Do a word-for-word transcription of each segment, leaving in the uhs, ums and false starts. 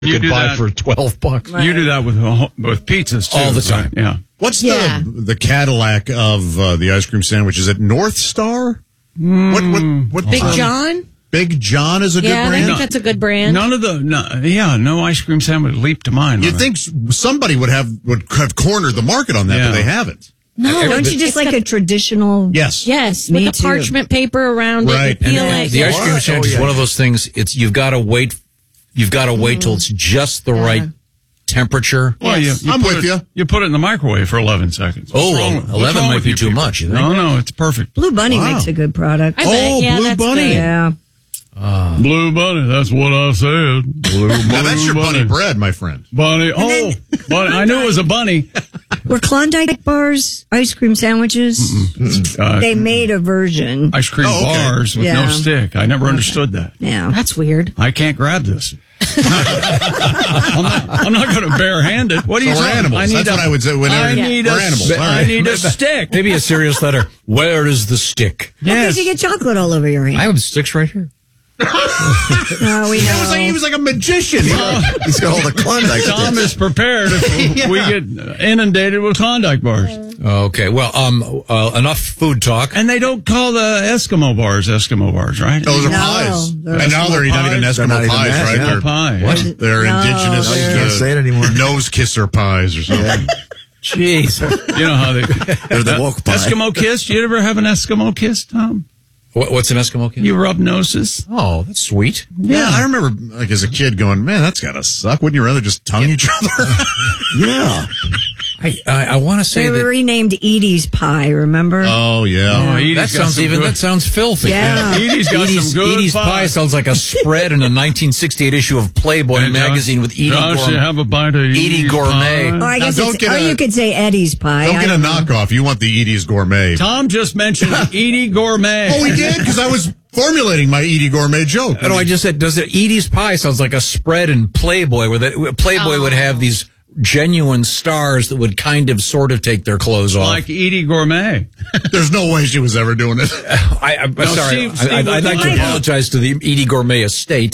You could do buy that. for twelve bucks. You do that with with pizzas too, all the time. right? Yeah. What's Yeah. the the Cadillac of uh, the ice cream sandwich? Is it North Star? Mm. What what what Big um, John? Big John is a Yeah, good I brand. think that's a good brand. None of the no, yeah, no ice cream sandwich leaped to mind. You'd on think s- somebody would have would have cornered the market on that, Yeah. but they haven't. No, Don't you just like a traditional? Yes. Yes, Me with the too. parchment paper around Right. it. You peel And it. the The ice cream What? sandwich Oh, is yeah. one of those things. It's you've got to wait. You've got to wait till it's just the right temperature. Well, Yes. you, you I'm put with it- you. You put it in the microwave for eleven seconds. What's Oh, wrong- what's eleven wrong might with be you too people? much, you think? No, no, it's perfect. Blue Bunny Wow. makes a good product. I bet. Oh, yeah, Blue that's Bunny. good. Yeah. Blue Bunny, that's what I said. Blue, Now that's your bunny bread, my friend. Bunny. Oh, bunny. I knew it was a bunny. Were Klondike bars ice cream sandwiches? Uh, They made a version. ice cream Oh, okay. bars with no Yeah. stick. I never understood that. Yeah. That's weird. I can't grab this. I'm not, I'm not going to barehand it. What are you So we're talking- animals. I need That's a- what I would say whenever- I need we're a, animals. s- All I right. need a stick. Maybe a serious letter. Where is the stick? Because you get chocolate all over your I hand. have sticks right here. No, we He was like he know. was like a magician. He's got all the Klondike Tom sticks. is prepared if we get inundated with Klondike bars. Okay. Well, um, uh, enough food talk. And they don't call the Eskimo bars Eskimo bars, right? Those are No, pies, they're and now they're not even They're Eskimo not even pies, that, right? yeah. They're, pie. What? they're No, indigenous. No, you can't say it anymore. Nose kisser pies or something. Jeez. You know how they They're the woke pie. Eskimo kiss. Do you ever have an Eskimo kiss, Tom? What, what's an Eskimo kid? You rub noses. Oh, that's sweet. Yeah, I remember like as a kid going, man, that's gotta suck. Wouldn't you rather just tongue each other? Yeah. I I, I want to say They were that. renamed Edie's Pie, remember? Oh yeah. Oh, Edie's That got sounds some even. good- That sounds filthy. Yeah. Edie's got Edie's, some good Edie's pie. pie sounds like a spread in a nineteen sixty-eight issue of Playboy Hey, Josh- magazine with Edie Josh, you Gourmet. have a bite of Edie Edie's Gourmet. Oh, pie? I Now, guess don't it's, get or a- you could say Eddie's Pie. Don't I get a don't know. knockoff. You want the Edie's Gourmet. Tom just mentioned Edie Gourmet. Oh, we did because I was formulating my Edie Gourmet joke. No, I just said, does it? Edie's pie sounds like a spread in Playboy, where the, Playboy would have these genuine stars that would kind of, sort of take their clothes off. Like Edie Gourmet. There's no way she was ever doing it. I, I'm sorry. Steve- Steve I, I, I'd like to Might- apologize to the Edie Gourmet estate.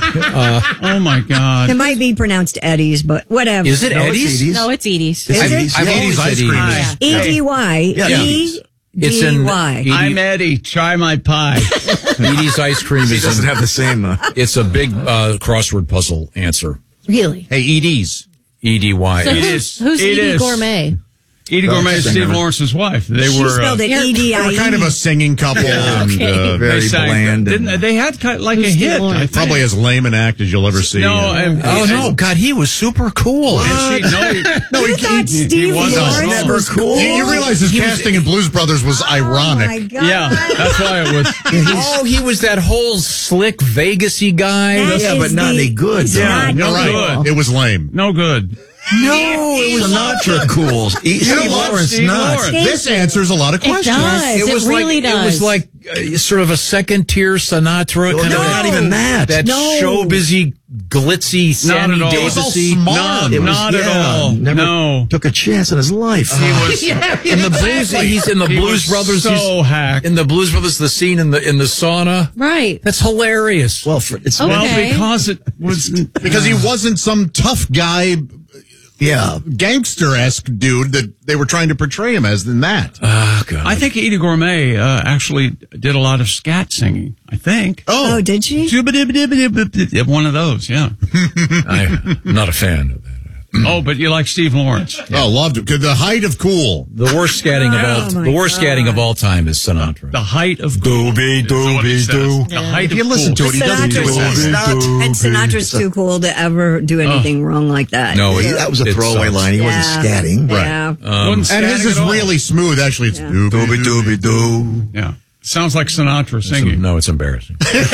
Oh my God. It might be pronounced Eddie's, but whatever. Is it No, it's Eddie's? Edie's. No, it's Edie's. Is I've, it? I've Yeah, always Edie's said ice cream Edie's. is- E D Y. Yeah. E It's in D Y. Edie- I'm Eddie. Try my pie. Edie's ice cream He is doesn't in, have the same. Uh, it's a big uh, crossword puzzle answer. Really? Hey, Edie's. E D Y. So It who's, is. who's It Edie is. Gourmet? Edie Gourmet is singer. Steve Lawrence's wife. They She were. spelled uh, it E D They I were E. kind of a singing couple, and Okay. uh, very they sang, bland. Didn't and- they? They had kind of like Who's a Steve hit. I Lawrence? think. probably as lame an act as you'll ever see. No, Uh, and, Oh, and- no. God, he was super cool. and she- no, he- no, You he, thought he- Steve he was Lawrence never was cool. cool? you, you realize his casting in Blues Brothers was ironic. Oh my God. yeah, that's why it was. Oh, he was that whole slick Vegas-y guy. That Yeah, is but not the- any good, he's though. not You're no right. good. It was lame. No good. No, it was Sinatra cool. E- You know Steve what? Lawrence Steve not. Lawrence. This answers a lot of It questions. does. It, was really like, does. It was like uh, sort of a second-tier Sinatra. No, kind no, of not even that. That No. showbizy, glitzy, Sammy at all. It was all Davis-y. smart. Not, It was- not at yeah, all. Never No. took a chance in his life. He was In the blues, he's in the he Blues was Brothers. so he's- hacked. In the Blues Brothers, the scene in the in the sauna. right. That's hilarious. well, for, it's Okay. Well, because it was Because he wasn't some tough guy, yeah. gangster-esque dude that they were trying to portray him as than that. Oh, God. I think Edie Gourmet uh, actually did a lot of scat singing. I think. Oh, did she? One of those, yeah. I'm not a fan of that. Oh, but you like Steve Lawrence. Oh, loved it. The height of cool. The worst scatting of all. Oh, my the worst God. scatting of all time is Sinatra. The height of cool. Doobie, is what he doobie, says. doo. The height If of you listen cool. to it, he doesn't do Sinatra's, it. Doobie, and Sinatra's too cool to ever do anything wrong like that. No, He- it- that was a it throwaway sucks. line. He wasn't Yeah. scatting. Yeah. Wasn't And his scatting is at all. really smooth. Actually, it's doobie, Doobie, doobie. doobie, doo. Yeah. Sounds like Sinatra singing. No, it's embarrassing.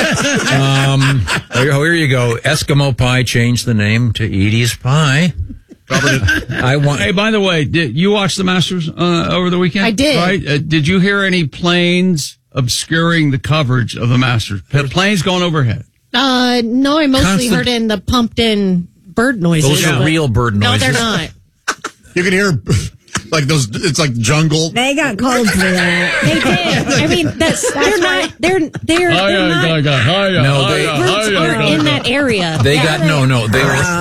um, here, here you go. Eskimo Pie changed the name to Edie's Pie. I want. Hey, by the way, did you watch the Masters uh, over the weekend? I did. Right? Uh, did you hear any planes obscuring the coverage of the Masters? P- Planes going overhead. Uh, no, I mostly Constant- heard in the pumped in bird noises. Those are but- real bird No, noises. they're not. You can hear like those. It's like jungle. They got called for that. They did. I mean, that's they're not. They're they're, they're not. Hiya, No, they- Birds aren't in that area. They got no, no. They were